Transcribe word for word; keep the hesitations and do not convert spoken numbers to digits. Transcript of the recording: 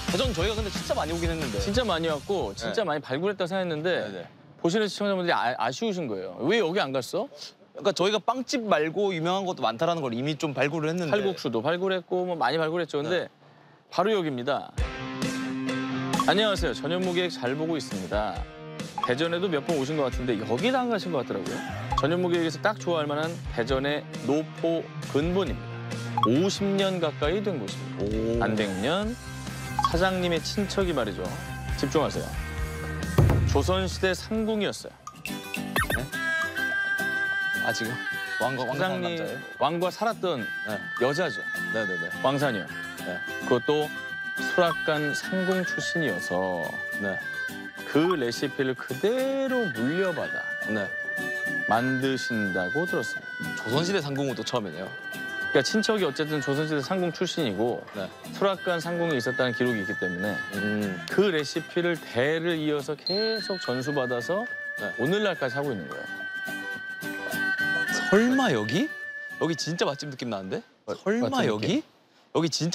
대전 저희가 근데 진짜 많이 오긴 했는데. 진짜 많이 왔고 진짜 네. 많이 발굴했다 생각했는데 네네. 보시는 시청자분들이 아, 아쉬우신 거예요. 왜 여기 안 갔어? 그러니까 저희가 빵집 말고 유명한 것도 많다라는 걸 이미 좀 발굴을 했는데. 칼국수도 발굴했고 뭐 많이 발굴했죠. 근데 네. 바로 여기입니다. 안녕하세요. 전현무기획 잘 보고 있습니다. 대전에도 몇 번 오신 것 같은데 여기도 안 가신 것 같더라고요. 전현무기획에서 딱 좋아할 만한 대전의 노포 근본입니다. 오십 년 가까이 된 곳입니다. 오. 안백년 사장님의 친척이 말이죠. 집중하세요. 조선시대 상궁이었어요. 아 지금 왕과 왕 사장님 남자예요? 왕과 살았던 네. 여자죠. 네네네. 왕사녀. 네. 그것도 수락관 상궁 출신이어서 네. 그 레시피를 그대로 물려받아 네. 만드신다고 들었습니다. 조선시대 상궁은 또 처음이네요. 그러니까 친척이 어쨌든 조선시대 상궁 출신이고 네. 수락관 상궁이 있었다는 기록이 있기 때문에 음. 그 레시피를 대를 이어서 계속 전수받아서 네. 오늘날까지 하고 있는 거예요. 설마 여기? 여기 진짜 맛집 느낌 나는데? 설마 같은 여기? 느낌? 여기 진짜